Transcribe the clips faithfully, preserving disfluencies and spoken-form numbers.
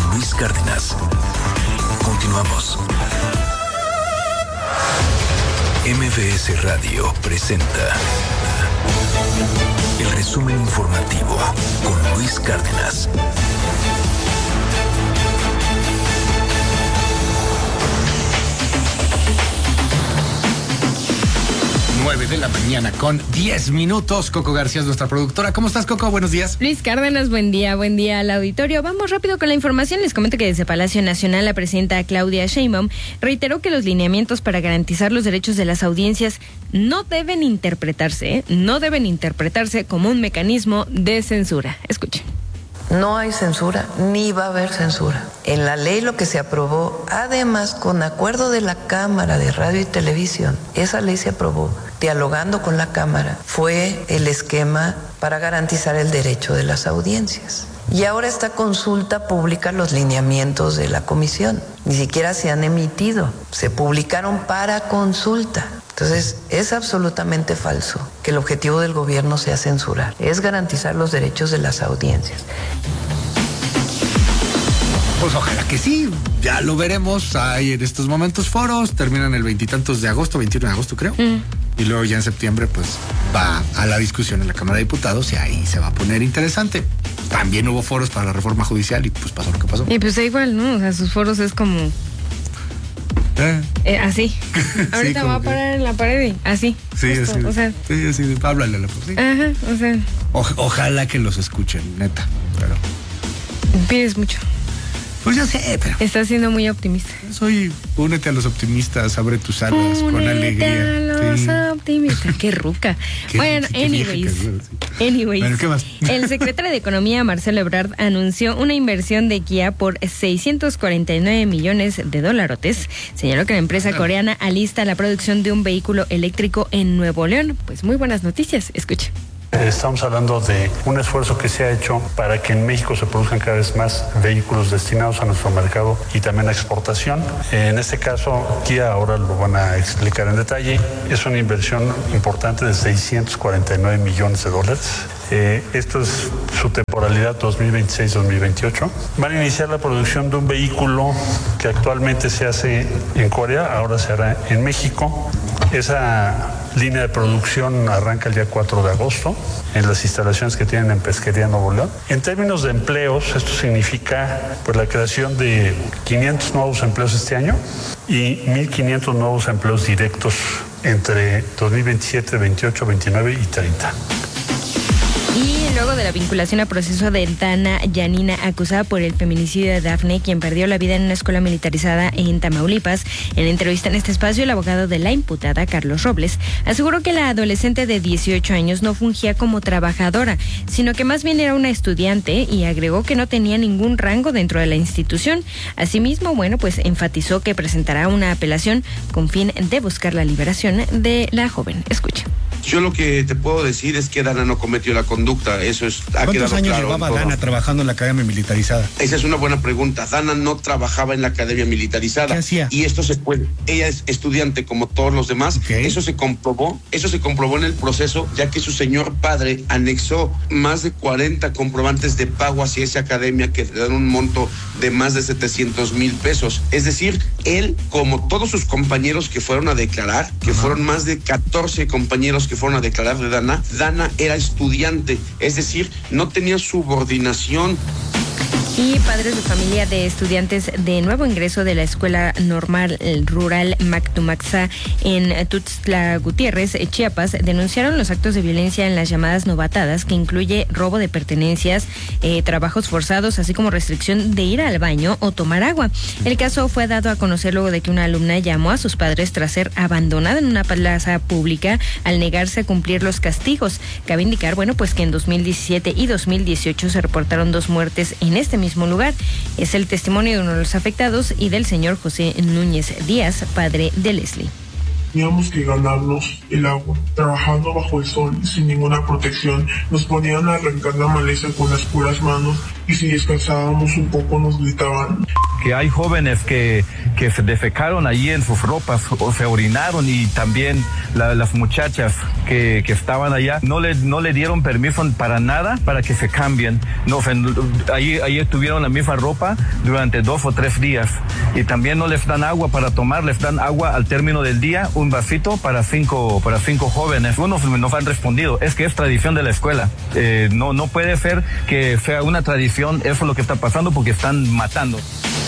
Luis Cárdenas. Continuamos. M V S Radio presenta el resumen informativo con Luis Cárdenas. nueve de la mañana con diez minutos. Coco García es nuestra productora. ¿Cómo estás, Coco? Buenos días. Luis Cárdenas, buen día, buen día al auditorio. Vamos rápido con la información. Les comento que desde Palacio Nacional la presidenta Claudia Sheinbaum reiteró que los lineamientos para garantizar los derechos de las audiencias no deben interpretarse, ¿eh? no deben interpretarse como un mecanismo de censura. Escuchen. No hay censura, ni va a haber censura. En la ley lo que se aprobó, además con acuerdo de la Cámara de Radio y Televisión, esa ley se aprobó dialogando con la Cámara, fue el esquema para garantizar el derecho de las audiencias. Y ahora esta consulta pública los lineamientos de la comisión. Ni siquiera se han emitido, se publicaron para consulta. Entonces, es absolutamente falso que el objetivo del gobierno sea censurar, es garantizar los derechos de las audiencias. Pues ojalá que sí, ya lo veremos. Hay en estos momentos foros, terminan el veintitantos de agosto, veintiuno de agosto creo. Mm. Y luego ya en septiembre pues va a la discusión en la Cámara de Diputados y ahí se va a poner interesante. También hubo foros para la reforma judicial y pues pasó lo que pasó. Y pues da igual, ¿no? O sea, sus foros es como... ¿Eh? Eh, así. Ahorita sí, va a parar que... en la pared y así. Sí, justo, así. O sea... Sí, así. Háblale a la sí. Ajá, o sea... O, ojalá que los escuchen, neta. Pero... Pides mucho. Pues ya sé, pero... Estás siendo muy optimista. Soy... Únete a los optimistas, abre tus alas únete con alegría. a los sí. optimistas. Qué ruca. Qué, bueno, qué anyways. Que, bueno, sí. Anyways. Bueno, ¿qué más? El secretario de Economía, Marcelo Ebrard, anunció una inversión de Kia por seiscientos cuarenta y nueve millones de dolarotes. Señaló que la empresa coreana alista la producción de un vehículo eléctrico en Nuevo León. Pues muy buenas noticias. Escuche. Estamos hablando de un esfuerzo que se ha hecho para que en México se produzcan cada vez más vehículos destinados a nuestro mercado y también a exportación. En este caso, Kia ahora lo van a explicar en detalle. Es una inversión importante de seiscientos cuarenta y nueve millones de dólares. Eh, esto es su temporalidad dos mil veintiséis dos mil veintiocho. Van a iniciar la producción de un vehículo que actualmente se hace en Corea, ahora se hará en México. Esa línea de producción arranca el día cuatro de agosto en las instalaciones que tienen en Pesquería Nuevo León. En términos de empleos, esto significa pues, la creación de quinientos nuevos empleos este año y mil quinientos nuevos empleos directos entre dos mil veintisiete, veintiocho, veintinueve y treinta. Y luego de la vinculación a proceso de Dana Yanina, acusada por el feminicidio de Dafne, quien perdió la vida en una escuela militarizada en Tamaulipas, en entrevista en este espacio, el abogado de la imputada, Carlos Robles, aseguró que la adolescente de dieciocho años no fungía como trabajadora, sino que más bien era una estudiante, y agregó que no tenía ningún rango dentro de la institución. Asimismo, bueno, pues enfatizó que presentará una apelación con fin de buscar la liberación de la joven. Escucha. Yo lo que te puedo decir es que Dana no cometió la conducta, eso es, ha quedado claro. ¿Cuántos años llevaba Dana trabajando en la academia militarizada? Esa es una buena pregunta. Dana no trabajaba en la academia militarizada. ¿Qué hacía? Y esto se puede, ella es estudiante como todos los demás. Okay. Eso se comprobó, eso se comprobó en el proceso, ya que su señor padre anexó más de cuarenta comprobantes de pago hacia esa academia que dan un monto de más de setecientos mil pesos. Es decir, él, como todos sus compañeros que fueron a declarar, que Ajá. fueron más de catorce compañeros que fueron a declarar de Dana, Dana era estudiante, es decir, no tenía subordinación. Y padres de familia de estudiantes de nuevo ingreso de la Escuela Normal Rural Mactumaxá en Tuxtla Gutiérrez, Chiapas, denunciaron los actos de violencia en las llamadas novatadas, que incluye robo de pertenencias, eh, trabajos forzados, así como restricción de ir al baño o tomar agua. El caso fue dado a conocer luego de que una alumna llamó a sus padres tras ser abandonada en una plaza pública al negarse a cumplir los castigos. Cabe indicar, bueno, pues que en dos mil diecisiete y dos mil dieciocho se reportaron dos muertes en este mismo lugar. Es el testimonio de uno de los afectados y del señor José Núñez Díaz, padre de Leslie. Teníamos que ganarnos el agua, trabajando bajo el sol, sin ninguna protección. Nos ponían a arrancar la maleza con las puras manos y si descansábamos un poco nos gritaban. Que hay jóvenes que, que se defecaron allí en sus ropas o se orinaron, y también la, las muchachas que, que estaban allá no le, no le dieron permiso para nada para que se cambien. No, ahí, ahí estuvieron la misma ropa durante dos o tres días, y también no les dan agua para tomar, les dan agua al término del día, un vasito para cinco, para cinco jóvenes. Unos nos han respondido, es que es tradición de la escuela. Eh, no, no puede ser que sea una tradición, eso es lo que está pasando, porque están matando.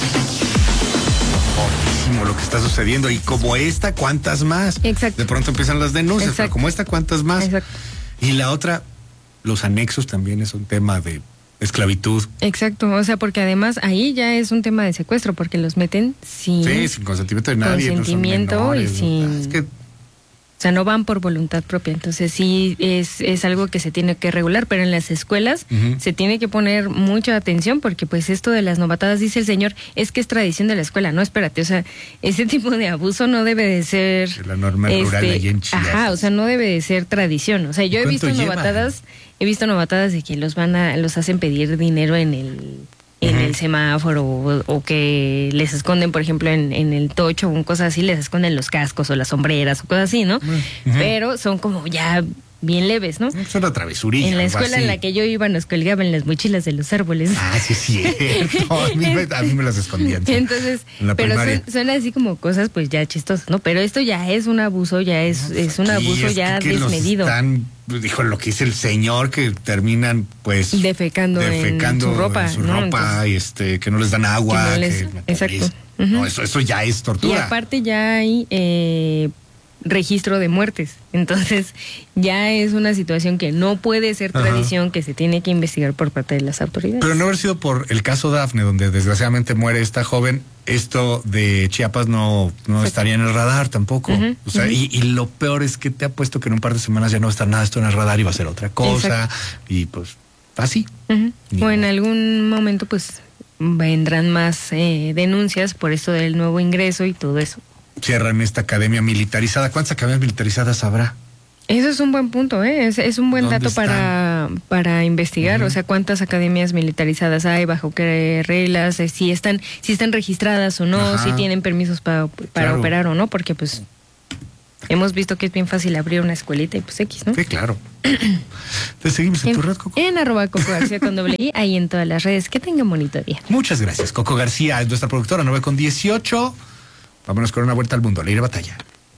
Lo que está sucediendo, y como esta, ¿cuántas más? Exacto. De pronto empiezan las denuncias, Exacto. pero como esta, ¿cuántas más? Exacto. Y la otra, los anexos también es un tema de esclavitud. Exacto, o sea, porque además ahí ya es un tema de secuestro, porque los meten sin, sí, sin consentimiento de nadie. consentimiento no son menores, y sin... ¿no? Es que O sea, no van por voluntad propia, entonces sí es, es algo que se tiene que regular, pero en las escuelas uh-huh. se tiene que poner mucha atención, porque pues esto de las novatadas, dice el señor, es que es tradición de la escuela. No, espérate, o sea, ese tipo de abuso no debe de ser... De la norma este, rural allá en Chiapas. Ajá, o sea, no debe de ser tradición. O sea, yo he visto lleva? novatadas, he visto novatadas de que los van a, los hacen pedir dinero en el... en uh-huh. el semáforo, o, o que les esconden, por ejemplo, en, en el tocho o cosas así, les esconden los cascos o las sombreras o cosas así, ¿no? Uh-huh. Pero son como ya bien leves, ¿no? Es una travesurilla. En la escuela así. en la que yo iba nos colgaban las mochilas de los árboles. Ah, sí es cierto. A mí me, a mí me las escondían. Sí. Entonces, pero son, son así como cosas pues ya chistosas, ¿no? Pero esto ya es un abuso, ya es, no, es un abuso es ya que, que desmedido. Están, dijo lo que dice el señor, que terminan pues defecando, defecando en su ropa, en su ¿no? ropa Entonces, y este, que no les dan agua. Que no les, que, exacto. Uh-huh. No, eso, eso ya es tortura. Y aparte ya hay eh, registro de muertes. Entonces ya es una situación que no puede ser tradición, ajá, que se tiene que investigar por parte de las autoridades. Pero no haber sido por el caso Dafne, donde desgraciadamente muere esta joven, esto de Chiapas no, no estaría en el radar tampoco. Uh-huh, o sea, uh-huh. y, y lo peor es que te apuesto que en un par de semanas ya no va a estar nada esto en el radar y va a ser otra cosa. Exacto. Y pues así. Uh-huh. O en algún momento pues vendrán más eh, denuncias por esto del nuevo ingreso y todo eso. Cierran esta academia militarizada. ¿Cuántas academias militarizadas habrá? Eso es un buen punto, ¿eh? Es, es un buen dato para, para investigar. Uh-huh. O sea, cuántas academias militarizadas hay, bajo qué reglas, eh, si están si están registradas o no, ajá, si tienen permisos para, para claro. operar o no, porque pues hemos visto que es bien fácil abrir una escuelita y pues X, ¿no? Sí, claro. Te seguimos en, en tu red, Coco. En arroba Coco García con doble I, ahí en todas las redes. Que tengan bonito día. Muchas gracias. Coco García es nuestra productora, nueve con dieciocho. Vámonos con una vuelta al mundo, Leire Batalla.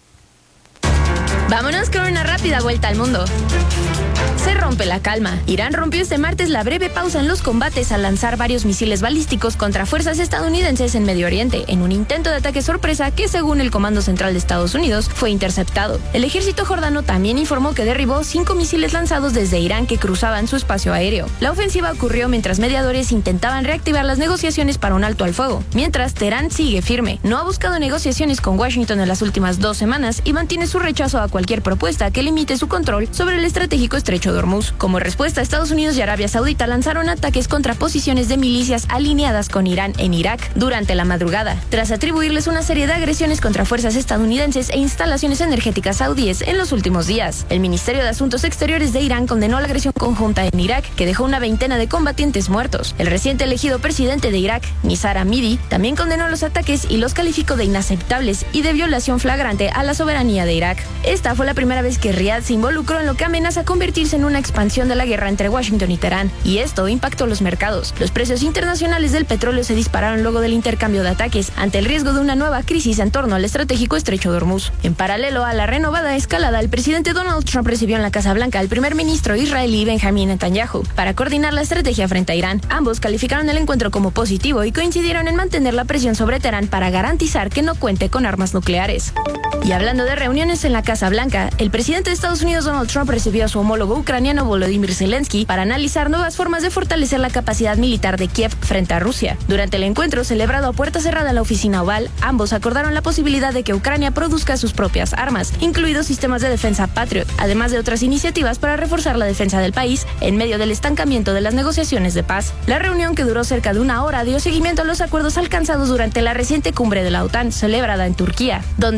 Vámonos con una rápida vuelta al mundo. Se rompe la calma. Irán rompió este martes la breve pausa en los combates al lanzar varios misiles balísticos contra fuerzas estadounidenses en Medio Oriente, en un intento de ataque sorpresa que, según el Comando Central de Estados Unidos, fue interceptado. El ejército jordano también informó que derribó cinco misiles lanzados desde Irán que cruzaban su espacio aéreo. La ofensiva ocurrió mientras mediadores intentaban reactivar las negociaciones para un alto al fuego. Mientras, Teherán sigue firme. No ha buscado negociaciones con Washington en las últimas dos semanas y mantiene su rechazo a cualquier propuesta que limite su control sobre el estratégico estrecho de Hormuz. Como respuesta, Estados Unidos y Arabia Saudita lanzaron ataques contra posiciones de milicias alineadas con Irán en Irak durante la madrugada, tras atribuirles una serie de agresiones contra fuerzas estadounidenses e instalaciones energéticas saudíes en los últimos días. El Ministerio de Asuntos Exteriores de Irán condenó la agresión conjunta en Irak, que dejó una veintena de combatientes muertos. El reciente elegido presidente de Irak, Nizar Hamidi, también condenó los ataques y los calificó de inaceptables y de violación flagrante a la soberanía de Irak. Esta fue la primera vez que Riad se involucró en lo que amenaza convertirse en una expansión de la guerra entre Washington y Teherán, y esto impactó los mercados. Los precios internacionales del petróleo se dispararon luego del intercambio de ataques ante el riesgo de una nueva crisis en torno al estratégico estrecho de Hormuz. En paralelo a la renovada escalada, el presidente Donald Trump recibió en la Casa Blanca al primer ministro israelí Benjamin Netanyahu para coordinar la estrategia frente a Irán. Ambos calificaron el encuentro como positivo y coincidieron en mantener la presión sobre Teherán para garantizar que no cuente con armas nucleares. Y hablando de reuniones en la Casa Blanca, el presidente de Estados Unidos Donald Trump recibió a su homólogo ucraniano Volodymyr Zelensky para analizar nuevas formas de fortalecer la capacidad militar de Kiev frente a Rusia. Durante el encuentro celebrado a puerta cerrada en la oficina oval, ambos acordaron la posibilidad de que Ucrania produzca sus propias armas, incluidos sistemas de defensa Patriot, además de otras iniciativas para reforzar la defensa del país en medio del estancamiento de las negociaciones de paz. La reunión, que duró cerca de una hora, dio seguimiento a los acuerdos alcanzados durante la reciente cumbre de la OTAN celebrada en Turquía, donde Washington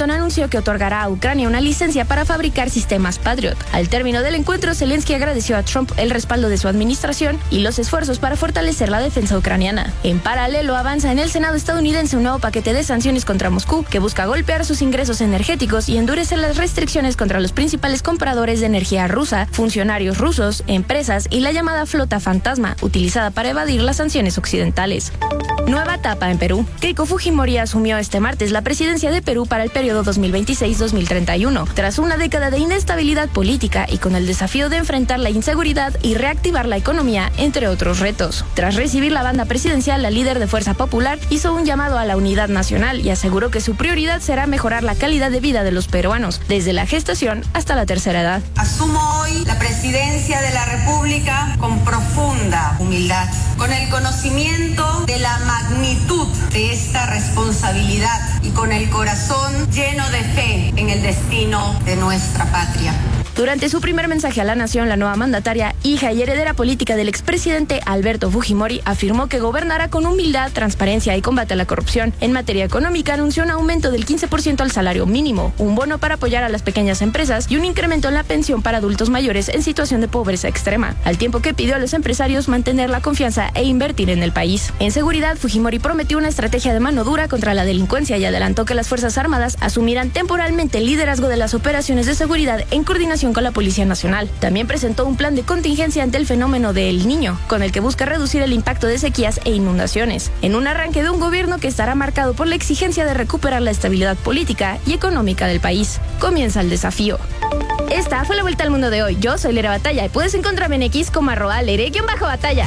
Washington anunció que otorgará a Ucrania una licencia para fabricar sistemas Patriot. Al término del encuentro, Zelensky agradeció a Trump el respaldo de su administración y los esfuerzos para fortalecer la defensa ucraniana. En paralelo, avanza en el Senado estadounidense un nuevo paquete de sanciones contra Moscú que busca golpear sus ingresos energéticos y endurecer las restricciones contra los principales compradores de energía rusa, funcionarios rusos, empresas y la llamada flota fantasma, utilizada para evadir las sanciones occidentales. Nueva etapa en Perú. Keiko Fujimori asumió este martes la presidencia de Perú para el periodo dos mil veintiséis a dos mil treinta y uno, tras una década de inestabilidad política y con el desafío de enfrentar la inseguridad y reactivar la economía, entre otros retos. Tras recibir la banda presidencial, la líder de Fuerza Popular hizo un llamado a la unidad nacional y aseguró que su prioridad será mejorar la calidad de vida de los peruanos, desde la gestación hasta la tercera edad. Asumo hoy la presidencia de la República con profunda humildad, con el conocimiento de la magnitud de esta responsabilidad y con el corazón lleno de fe en el destino de nuestra patria. Durante su primer mensaje a la nación, la nueva mandataria, hija y heredera política del expresidente Alberto Fujimori, afirmó que gobernará con humildad, transparencia y combate a la corrupción. En materia económica, anunció un aumento del quince por ciento al salario mínimo, un bono para apoyar a las pequeñas empresas y un incremento en la pensión para adultos mayores en situación de pobreza extrema, al tiempo que pidió a los empresarios mantener la confianza e invertir en el país. En seguridad, Fujimori prometió una estrategia de mano dura contra la delincuencia y adelantó que las Fuerzas Armadas asumirán temporalmente el liderazgo de las operaciones de seguridad en coordinación con la Policía Nacional. También presentó un plan de contingencia ante el fenómeno de El Niño, con el que busca reducir el impacto de sequías e inundaciones, en un arranque de un gobierno que estará marcado por la exigencia de recuperar la estabilidad política y económica del país. Comienza el desafío. Esta fue la vuelta al mundo de hoy. Yo soy Lera Batalla y puedes encontrarme en X como arroba lere-batalla.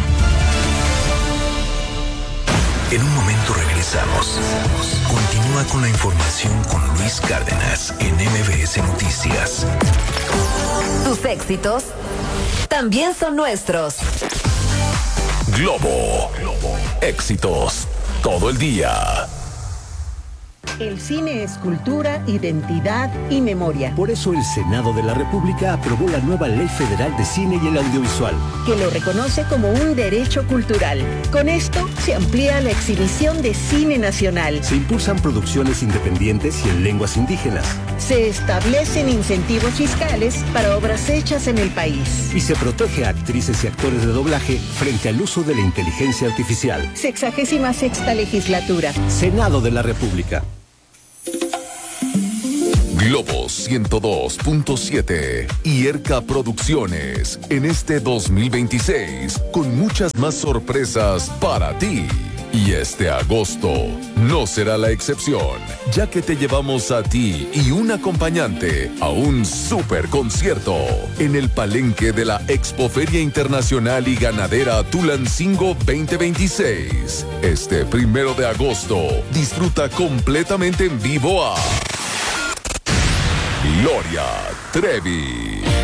En un momento regresamos. Continúa con la información con Luis Cárdenas en M V S Noticias. Tus éxitos también son nuestros. Globo. Éxitos todo el día. El cine es cultura, identidad y memoria. Por eso el Senado de la República aprobó la nueva Ley Federal de Cine y el Audiovisual, que lo reconoce como un derecho cultural. Con esto se amplía la exhibición de cine nacional. Se impulsan producciones independientes y en lenguas indígenas. Se establecen incentivos fiscales para obras hechas en el país. Y se protege a actrices y actores de doblaje frente al uso de la inteligencia artificial. Sexagésima sexta legislatura. Senado de la República. Globo ciento dos punto siete y Erca Producciones en este dos mil veintiséis con muchas más sorpresas para ti. Y este agosto no será la excepción, ya que te llevamos a ti y un acompañante a un super concierto en el palenque de la Expoferia Internacional y Ganadera Tulancingo veinte veintiséis. Este primero de agosto, disfruta completamente en vivo a Gloria Trevi.